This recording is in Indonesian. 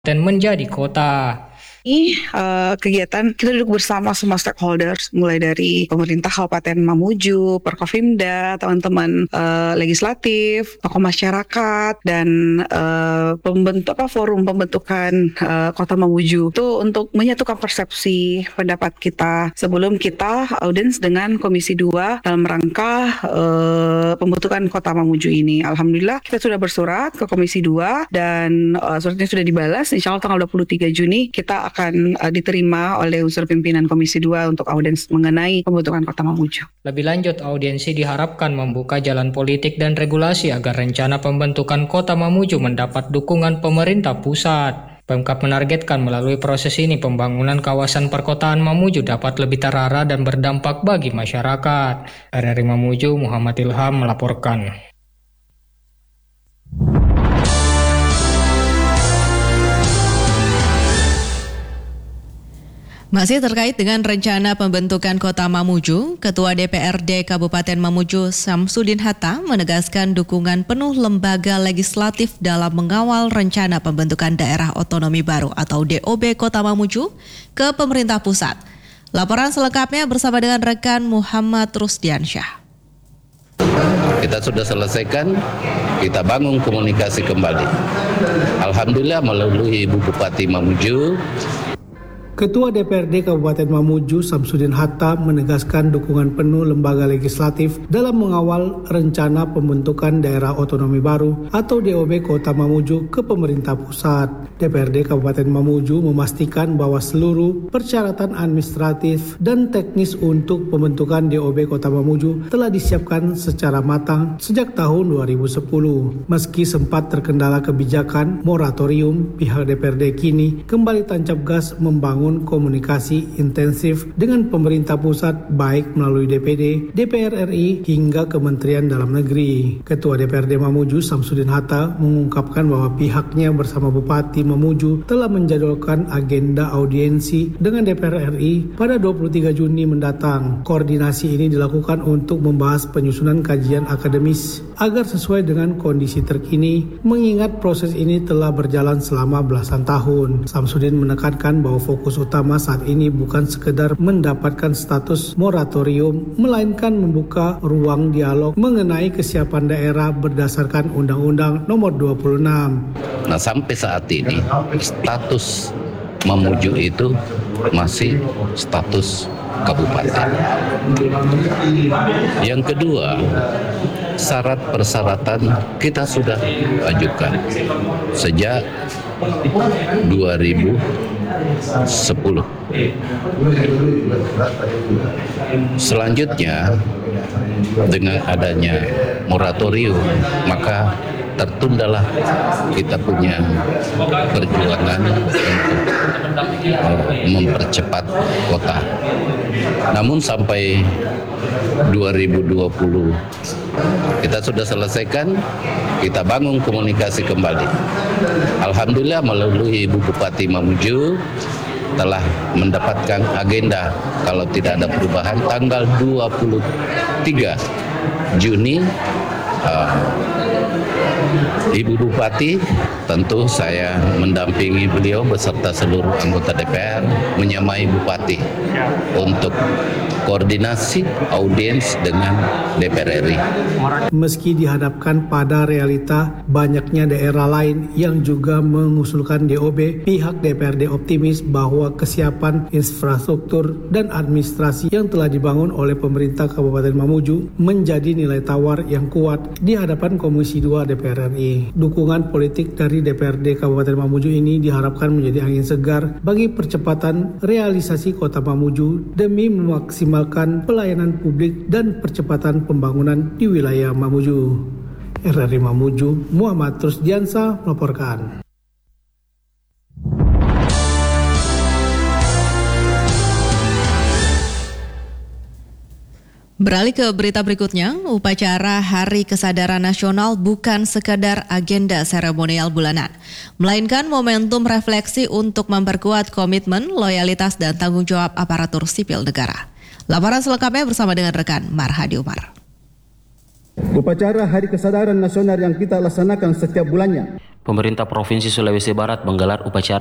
dan menjadi kota. Ini kegiatan kita duduk bersama semua stakeholders, mulai dari pemerintah Kabupaten Mamuju, Perkofimda, teman-teman legislatif, tokoh masyarakat, dan forum pembentukan Kota Mamuju. Itu untuk menyatukan persepsi pendapat kita sebelum kita audiens dengan Komisi 2 dalam rangka pembentukan Kota Mamuju ini. Alhamdulillah kita sudah bersurat ke Komisi 2 dan suratnya sudah dibalas. Insya Allah tanggal 23 Juni kita akan diterima oleh unsur pimpinan Komisi 2 untuk audiens mengenai pembentukan Kota Mamuju. Lebih lanjut, audiensi diharapkan membuka jalan politik dan regulasi agar rencana pembentukan Kota Mamuju mendapat dukungan pemerintah pusat. Pemkab menargetkan melalui proses ini pembangunan kawasan perkotaan Mamuju dapat lebih terarah dan berdampak bagi masyarakat. RRI Mamuju, Muhammad Ilham melaporkan. Masih terkait dengan rencana pembentukan Kota Mamuju, Ketua DPRD Kabupaten Mamuju Samsudin Hatta menegaskan dukungan penuh lembaga legislatif dalam mengawal rencana pembentukan Daerah Otonomi Baru atau DOB Kota Mamuju ke pemerintah pusat. Laporan selengkapnya bersama dengan rekan Muhammad Rusdiansyah. Kita sudah selesaikan, kita bangun komunikasi kembali. Alhamdulillah melalui Ibu Bupati Mamuju, Ketua DPRD Kabupaten Mamuju Samsudin Hatta menegaskan dukungan penuh lembaga legislatif dalam mengawal rencana pembentukan Daerah Otonomi Baru atau DOB Kota Mamuju ke pemerintah pusat. DPRD Kabupaten Mamuju memastikan bahwa seluruh persyaratan administratif dan teknis untuk pembentukan DOB Kota Mamuju telah disiapkan secara matang sejak tahun 2010. Meski sempat terkendala kebijakan moratorium, pihak DPRD kini kembali tancap gas membangun komunikasi intensif dengan pemerintah pusat baik melalui DPD, DPR RI hingga Kementerian Dalam Negeri. Ketua DPRD Mamuju Samsudin Hatta mengungkapkan bahwa pihaknya bersama Bupati Mamuju telah menjadwalkan agenda audiensi dengan DPR RI pada 23 Juni mendatang. Koordinasi ini dilakukan untuk membahas penyusunan kajian akademis agar sesuai dengan kondisi terkini, mengingat proses ini telah berjalan selama belasan tahun. Samsudin menekankan bahwa fokus utama saat ini bukan sekedar mendapatkan status moratorium, melainkan membuka ruang dialog mengenai kesiapan daerah berdasarkan Undang-Undang Nomor 26. Nah sampai saat ini status Mamuju itu masih status kabupaten. Yang kedua, syarat persyaratan kita sudah ajukan sejak 2010. Selanjutnya, dengan adanya moratorium, maka tertundalah kita punya perjuangan untuk mempercepat kota. Namun sampai 2020 kita sudah selesaikan, kita bangun komunikasi kembali. Alhamdulillah melalui Ibu Bupati Mamuju telah mendapatkan agenda kalau tidak ada perubahan tanggal 23 Juni Ibu Bupati, tentu saya mendampingi beliau beserta seluruh anggota DPR menyamai Bupati untuk koordinasi audiens dengan DPR RI. Meski dihadapkan pada realita banyaknya daerah lain yang juga mengusulkan DOB, pihak DPRD optimis bahwa kesiapan infrastruktur dan administrasi yang telah dibangun oleh pemerintah Kabupaten Mamuju menjadi nilai tawar yang kuat di hadapan Komisi 2 DPR RI. Dukungan politik dari DPRD Kabupaten Mamuju ini diharapkan menjadi angin segar bagi percepatan realisasi Kota Mamuju demi memaksimalkan pelayanan publik dan percepatan pembangunan di wilayah Mamuju. RRI Mamuju, Muhammad Rusdiansyah melaporkan. Beralih ke berita berikutnya, upacara Hari Kesadaran Nasional bukan sekadar agenda seremonial bulanan, melainkan momentum refleksi untuk memperkuat komitmen, loyalitas, dan tanggung jawab aparatur sipil negara. Laporan selengkapnya bersama dengan rekan Marhadi Umar. Upacara Hari Kesadaran Nasional yang kita laksanakan setiap bulannya Pemerintah Provinsi Sulawesi Barat menggelar upacara